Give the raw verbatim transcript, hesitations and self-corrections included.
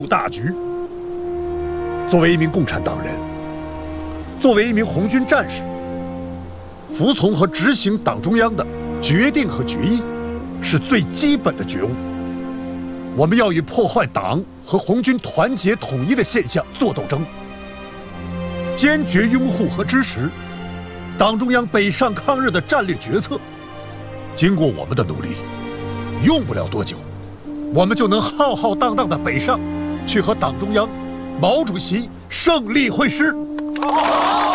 大局。作为一名共产党人，作为一名红军战士，服从和执行党中央的决定和决议，是最基本的觉悟。我们要与破坏党和红军团结统一的现象作斗争，坚决拥护和支持党中央北上抗日的战略决策。经过我们的努力，用不了多久，我们就能浩浩荡荡的北上，去和党中央、毛主席胜利会师。